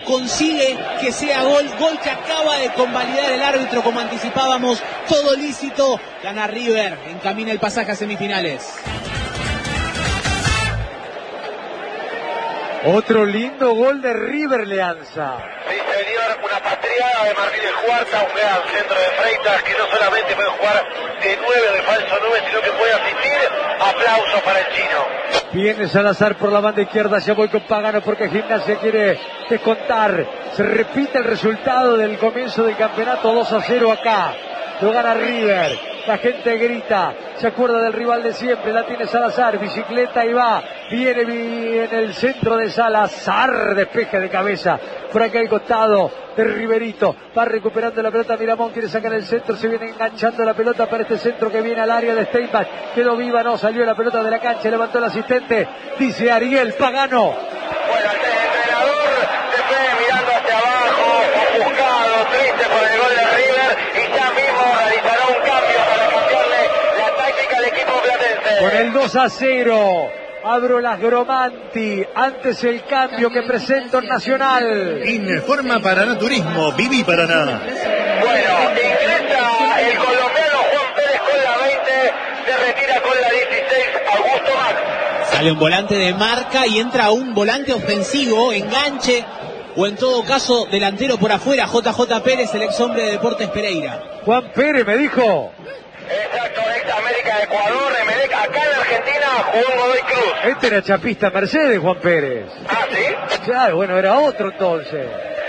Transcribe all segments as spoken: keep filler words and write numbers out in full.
consigue que sea gol, gol que acaba de convalidar el árbitro como anticipábamos, todo lícito, gana River, encamina el pasaje a semifinales. Otro lindo gol de River, Leanza. Sí, señor, una patriada de Martínez Cuarta, un gran centro de Freitas que no solamente puede jugar de nueve, de falso nueve, sino que puede asistir. Aplausos para el chino. Viene Salazar por la banda izquierda, ya voy con Pagano porque Gimnasia quiere descontar. Se repite el resultado del comienzo del campeonato, dos a cero acá. Lo gana River, la gente grita, se acuerda del rival de siempre, la tiene Salazar, bicicleta y va, viene, viene el centro de Salazar, despeje de cabeza, por acá al costado de Riverito, va recuperando la pelota Miramón, quiere sacar el centro, se viene enganchando la pelota para este centro que viene al área de Steinbach, quedó viva, no, salió la pelota de la cancha, levantó el asistente, dice Ariel Pagano. Bueno, el entrenador se fue mirando hacia abajo, ofuscado, triste por el gol de River, y ya mismo realizará un cambio para cambiarle la táctica al equipo platense. Con el dos a cero, abro las Gromanti, antes el cambio que presenta el Nacional. Informa Paraná Turismo, Viví Paraná. Bueno, ingresa el colombiano Juan Pérez con la veinte, se retira con la dieciséis, Augusto Max. Sale un volante de marca y entra un volante ofensivo, enganche, o en todo caso delantero por afuera, J J Pérez, el ex hombre de Deportes Pereira. Juan Pérez me dijo. Exacto, ex América de Ecuador, Emelec, acá en Argentina jugó en Godoy Cruz. Este era chapista Mercedes, Juan Pérez. Ah, ¿sí? Claro, bueno, era otro entonces.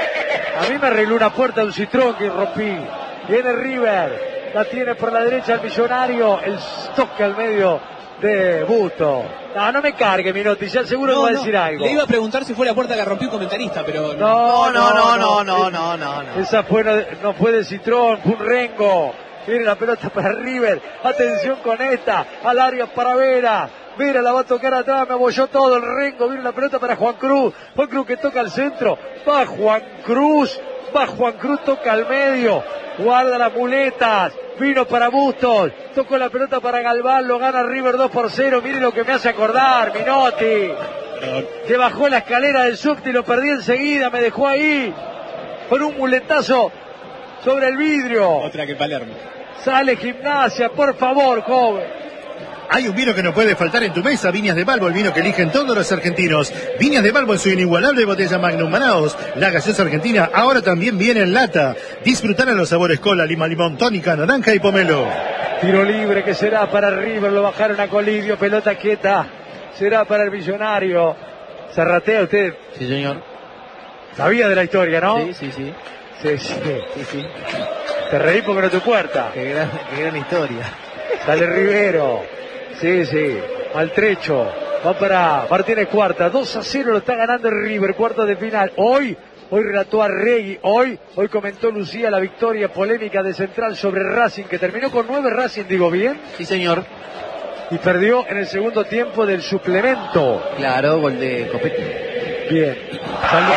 A mí me arregló una puerta de un Citroën que rompí. Viene River, la tiene por la derecha el Millonario, el toque al medio de Busto. No, no me cargue, Minotti, ya seguro no, me va a decir no. algo. Le iba a preguntar si fue la puerta que rompió un comentarista, pero... No, no, no, no, no, no, no, no. Esa fue, no, no fue de Citroën, fue un Rengo. Viene la pelota para River, atención con esta, al área para Vera. Vera la va a tocar atrás, me abolló todo el Rengo, viene la pelota para Juan Cruz. Juan Cruz que toca al centro, va Juan Cruz, va Juan Cruz, toca al medio, guarda las muletas, vino para Bustos, tocó la pelota para Galván, lo gana River dos por cero, mire lo que me hace acordar, Minotti, que bajó la escalera del subte y lo perdí enseguida, me dejó ahí, con un muletazo sobre el vidrio. Otra que Palermo. Sale Gimnasia, por favor, joven. Hay un vino que no puede faltar en tu mesa, Viñas de Balbo, el vino que eligen todos los argentinos. Viñas de Balbo en su inigualable botella Magnum Manaos. La gaseosa argentina ahora también viene en lata. Disfrutar a los sabores cola, lima, limón, tónica, naranja y pomelo. Tiro libre que será para River, lo bajaron a Colidio, pelota quieta. Será para el Millonario. ¿Se ratea usted? Sí, señor. Sabía de la historia, ¿no? Sí, sí, sí. Sí, sí. Sí, sí. Te reí porque no es tu puerta. Qué gran, qué gran historia. Sale Rivero. Sí, sí. Maltrecho. Va para Martínez Cuarta. dos a cero lo está ganando el River. Cuarto de final. Hoy, hoy relató a Regui. Hoy, hoy comentó Lucía la victoria polémica de Central sobre Racing, que terminó con nueve Racing, digo bien. Sí, señor. Y perdió en el segundo tiempo del suplemento. Claro, gol de Copetti. Bien. Salió.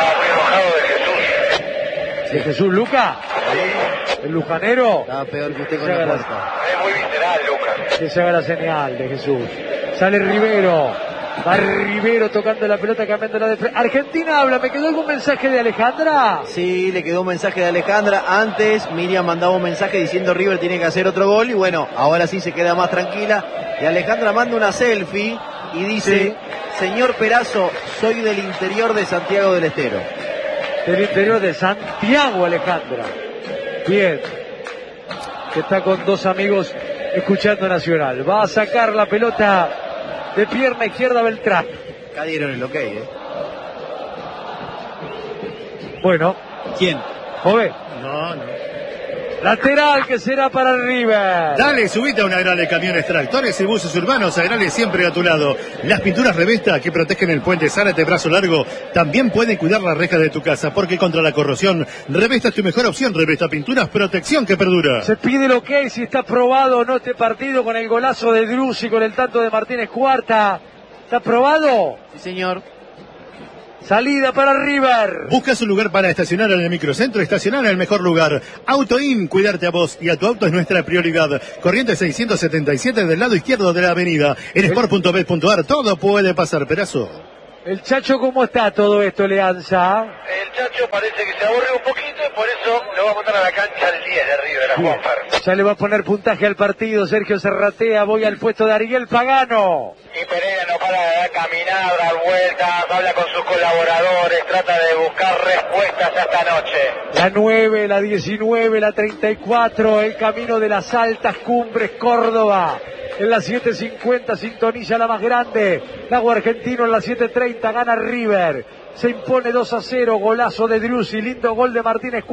¿De Jesús Luca? ¿El lujanero? Estaba peor que usted con la la puerta. Es muy visceral, Lucas. Que se haga la señal de Jesús. Sale Rivero. Va Rivero tocando la pelota, cambiando la defensa. Argentina habla, ¿me quedó algún mensaje de Alejandra? Sí, le quedó un mensaje de Alejandra. Antes Miriam mandaba un mensaje diciendo River tiene que hacer otro gol. Y bueno, ahora sí se queda más tranquila. Y Alejandra manda una selfie y dice, sí. Señor Perazo, soy del interior de Santiago del Estero. Del interior de Santiago, Alejandra. Bien. Que está con dos amigos escuchando Nacional. Va a sacar la pelota de pierna izquierda Beltrán. Acá dieron el ok, ¿eh? Bueno. ¿Quién? Joven. No, no. Lateral que será para River. Dale, subite a una Agrale Camiones, Tractores y Buses Urbanos. Agrale siempre a tu lado. Las pinturas Revesta que protegen el puente Zárate Brazo Largo también pueden cuidar las rejas de tu casa, porque contra la corrosión, Revesta es tu mejor opción. Revesta Pinturas, protección que perdura. Se pide lo que si está aprobado o no este partido con el golazo de Druzzi, con el tanto de Martínez Cuarta. ¿Está aprobado? Sí, señor. Salida para River. Buscas un lugar para estacionar en el microcentro, estacionar en el mejor lugar. Autoin, cuidarte a vos y a tu auto es nuestra prioridad. Corriente seiscientos setenta y siete del lado izquierdo de la avenida. En sport punto bet punto ar todo puede pasar, Perazo. El Chacho, ¿cómo está todo esto, Leanza? El Chacho parece que se aburre un poquito y por eso lo va a montar a la cancha el diez de River, a Juanfer. Ya le va a poner puntaje al partido. Sergio Serratea, voy al puesto de Ariel Pagano. Y Pereira no para de dar caminada, dar vueltas, habla con sus colaboradores, trata de buscar respuestas esta noche. La nueve, la diecinueve, la treinta y cuatro, el camino de las altas cumbres, Córdoba. En las siete cincuenta sintoniza la más grande. Lago Argentino en las siete treinta gana River. Se impone dos a cero, golazo de Driussi, lindo gol de Martínez.